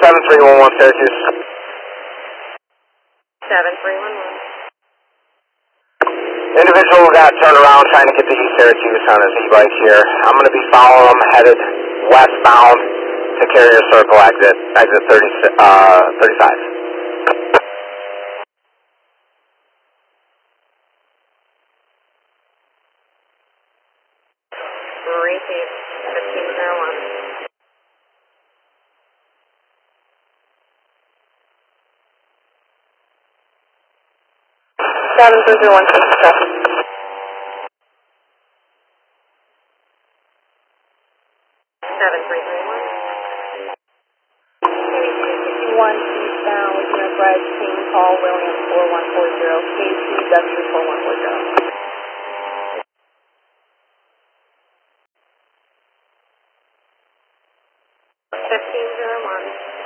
7311 Syracuse. 7311. Individual got turned around trying to get to East Syracuse on his e-bike here. I'm going to be following him headed westbound to Carrier Circle exit 35. Repeat, 1501. 7311. 7331. KC61 eastbound, Lieutenant Brad King, call William 4140, KCW 4140. 1501.